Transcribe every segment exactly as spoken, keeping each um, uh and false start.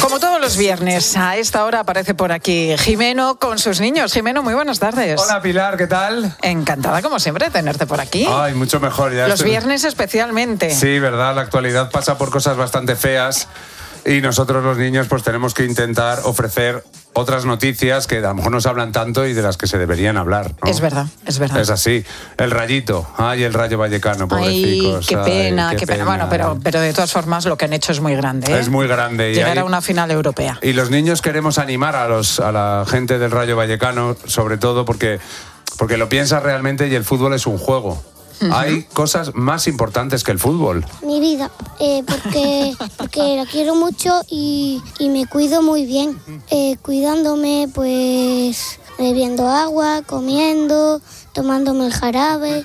Como todos los viernes, a esta hora aparece por aquí Jimeno con sus niños. Jimeno, muy buenas tardes. Hola Pilar, ¿qué tal? Encantada como siempre de tenerte por aquí. Ay, mucho mejor ya. Los estoy... viernes especialmente. Sí, verdad, la actualidad pasa por cosas bastante feas y nosotros los niños pues tenemos que intentar ofrecer otras noticias que a lo mejor no se hablan tanto y de las que se deberían hablar, ¿no? Es verdad, es verdad. Es así. El Rayito, ay, el Rayo Vallecano, pobrecicos. Ay, qué pena, ay, qué, qué pena. pena. Bueno, pero, pero de todas formas lo que han hecho es muy grande, ¿eh? Es muy grande. Llegar y hay... a una final europea. Y los niños queremos animar a, los, a la gente del Rayo Vallecano, sobre todo porque, porque lo piensas realmente y el fútbol es un juego. Uh-huh. Hay cosas más importantes que el fútbol. Mi vida, eh, porque, porque la quiero mucho y, y me cuido muy bien. Eh, cuidándome, pues, bebiendo agua, comiendo, tomándome el jarabe.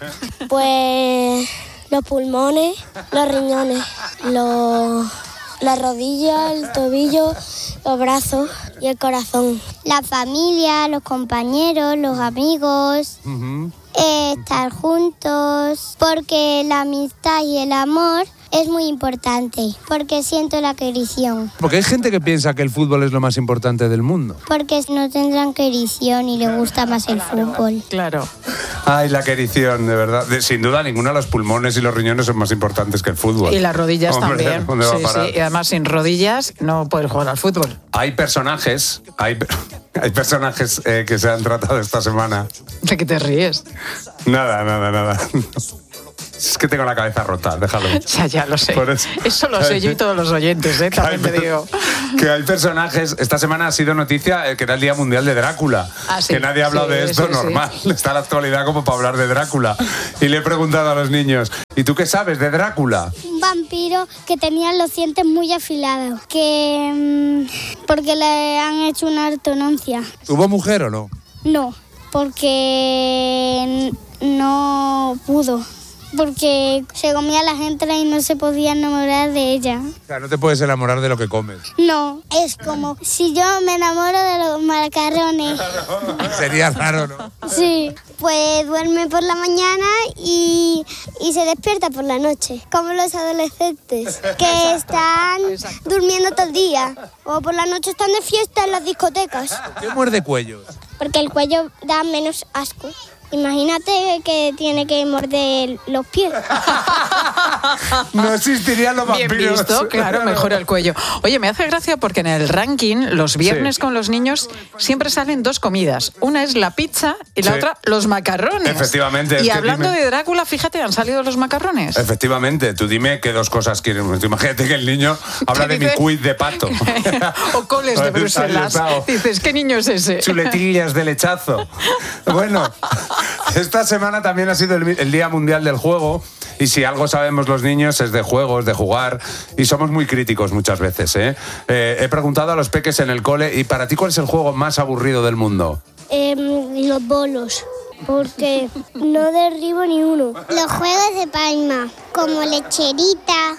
Pues los pulmones, los riñones, los, la rodilla, el tobillo, los brazos y el corazón. La familia, los compañeros, los amigos. Uh-huh. Eh, estar juntos, porque la amistad y el amor es muy importante, porque siento la querición. Porque hay gente que piensa que el fútbol es lo más importante del mundo. Porque no tendrán querición y les gusta más el fútbol. Claro. Ay, la querición, de verdad. De, sin duda ninguna, los pulmones y los riñones son más importantes que el fútbol. Y las rodillas Hombre, también. ¿dónde va sí, a parar? sí. Y además sin rodillas no puedes jugar al fútbol. Hay personajes, hay, hay personajes eh, que se han tratado esta semana. ¿De qué te ríes? Nada, nada, nada. Es que tengo la cabeza rota, déjalo. Ya, ya lo sé. Eso, eso lo sé yo y todos los oyentes, ¿eh? También te digo. Que hay personajes... Esta semana ha sido noticia eh, que era el Día Mundial de Drácula. Ah, sí. Que nadie ha hablado sí, de esto, sí, normal. Sí. Está la actualidad como para hablar de Drácula. Y le he preguntado a los niños, ¿y tú qué sabes de Drácula? Un vampiro que tenía los dientes muy afilados. Que... Mmm, porque le han hecho una ortodoncia. ¿Tuvo mujer o no? No, porque no pudo. Porque se comía a la gente y no se podía enamorar de ella. O sea, no te puedes enamorar de lo que comes. No, es como si yo me enamoro de los macarrones. Sería raro, ¿no? Sí, pues duerme por la mañana y, y se despierta por la noche. Como los adolescentes, que están durmiendo todo el día. O por la noche están de fiesta en las discotecas. ¿Qué muerde cuellos? Porque el cuello da menos asco. Imagínate que tiene que morder los pies. No existirían los vampiros. Bien visto, claro, mejora el cuello. Oye, me hace gracia porque en el ranking, los viernes sí. con los niños, siempre salen dos comidas. Una es la pizza y la sí. otra los macarrones. Efectivamente. Y hablando dime... de Drácula, fíjate, han salido los macarrones. Efectivamente. Tú dime qué dos cosas quieren. Imagínate que el niño habla de mi cuit de pato. O coles de Bruselas. Dices, ¿qué niño es ese? Chuletillas de lechazo. Bueno... Esta semana también ha sido el, el Día Mundial del Juego y si algo sabemos los niños es de juegos, de jugar y somos muy críticos muchas veces, ¿eh? Eh, he preguntado a los peques en el cole y para ti ¿cuál es el juego más aburrido del mundo? Eh, los bolos. Porque no derribo ni uno. Los juegos de palma, como lecherita,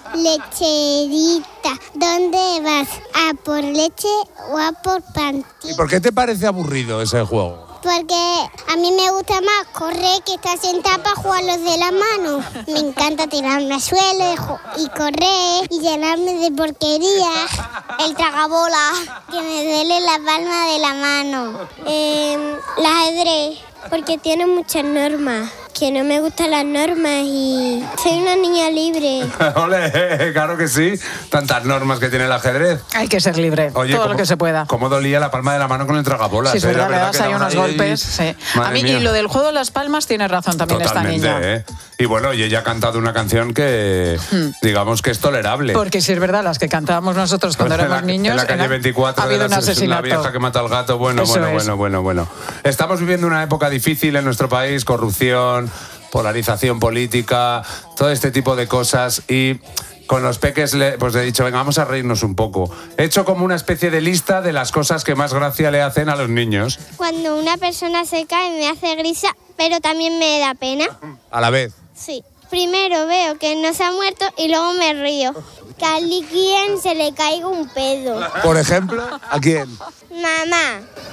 lecherita. ¿Dónde vas? ¿A por leche o a por pan? ¿Y por qué te parece aburrido ese juego? Porque a mí me gusta más correr que estar sentada para jugar los de la mano. Me encanta tirarme al suelo y correr y llenarme de porquería. El tragabola, que me duele la palma de la mano. Eh, el ajedrez, porque tiene muchas normas. Que no me gustan las normas y soy una niña libre. Ole, claro que sí. Tantas normas que tiene el ajedrez. Hay que ser libre, Oye, todo cómo, lo que se pueda. Cómo dolía la palma de la mano con el tragabolas. Sí, es verdad, ¿eh? le das ahí unos golpes. Ahí... Sí. A mí, y lo del juego de las palmas tiene razón también. Totalmente, esta niña. ¿eh? Y bueno, y ella ha cantado una canción que hmm. digamos que es tolerable. Porque si es verdad, las que cantábamos nosotros cuando éramos la, niños... En la calle veinticuatro, ha habido un asesinato. La vieja que mata al gato. Bueno, Eso bueno, es. bueno, bueno, bueno. Estamos viviendo una época difícil en nuestro país, corrupción, polarización política, todo este tipo de cosas y con los peques le, pues he dicho, venga, vamos a reírnos un poco. He hecho como una especie de lista de las cosas que más gracia le hacen a los niños. Cuando una persona se cae me hace risa, pero también me da pena. ¿A la vez? Sí. Primero veo que no se ha muerto y luego me río. Que a alguien se le caiga un pedo. ¿Por ejemplo? ¿A quién? Mamá.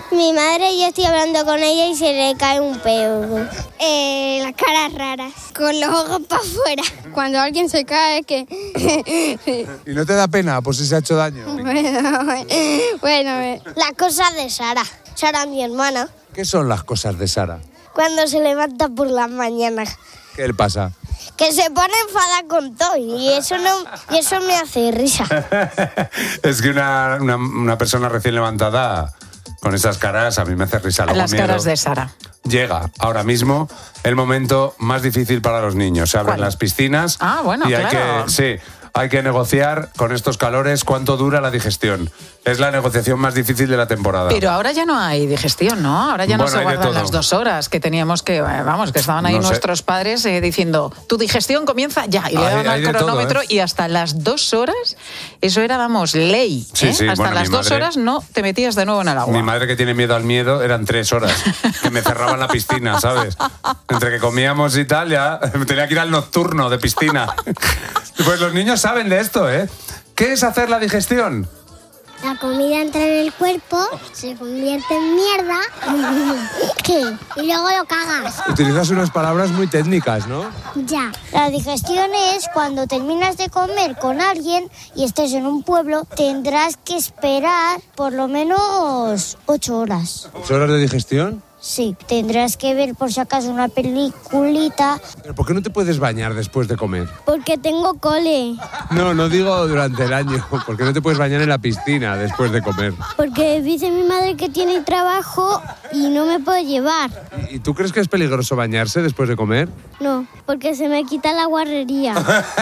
Mi madre, yo estoy hablando con ella y se le cae un peo. Eh, las caras raras, con los ojos para afuera. Cuando alguien se cae, que... ¿Y no te da pena por si se ha hecho daño? bueno, bueno. Las cosas de Sara. Sara, mi hermana. ¿Qué son las cosas de Sara? Cuando se levanta por las mañanas. ¿Qué le pasa? Que se pone enfadada con todo y eso no y eso me hace risa. Es que una, una, una persona recién levantada con esas caras a mí me hace risa. Luego Las miedo. caras de Sara. Llega ahora mismo el momento más difícil para los niños. Se abren ¿Cuál? las piscinas Ah, bueno, y hay claro. que, sí, hay que negociar con estos calores cuánto dura la digestión. Es la negociación más difícil de la temporada. Pero ahora ya no hay digestión, ¿no? Ahora ya no Bueno, se hay de guardan todo. las dos horas que teníamos que, eh, vamos, que estaban ahí No sé. nuestros padres eh, diciendo, tu digestión comienza ya, y le Hay- daban hay al de todo, cronómetro ¿eh? y hasta las dos horas, eso era, vamos, ley. Sí, ¿eh? sí, hasta bueno, las mi dos madre- horas no te metías de nuevo en el agua. Mi madre, que tiene miedo al miedo, eran tres horas. Que me cerraban la piscina, ¿sabes? Entre que comíamos y tal, ya tenía que ir al nocturno de piscina. Pues los niños saben de esto, ¿eh? ¿Qué es hacer la digestión? La comida entra en el cuerpo, se convierte en mierda ¿qué? Y luego lo cagas. Utilizas unas palabras muy técnicas, ¿no? Ya. La digestión es cuando terminas de comer con alguien y estés en un pueblo, tendrás que esperar por lo menos ocho horas. ¿Ocho horas de digestión? Sí, tendrás que ver por si acaso una peliculita. ¿Pero por qué no te puedes bañar después de comer? Porque tengo cole. No, no digo durante el año. ¿Por qué no te puedes bañar en la piscina después de comer? Porque dice mi madre que tiene trabajo y no me puedo llevar. ¿Y y tú crees que es peligroso bañarse después de comer? No, porque se me quita la guarrería.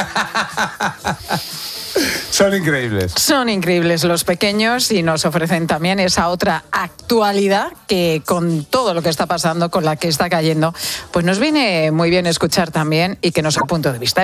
Son increíbles. Son increíbles los pequeños y nos ofrecen también esa otra actualidad que con todo lo que está pasando, con la que está cayendo, pues nos viene muy bien escuchar también y que nos da punto de vista.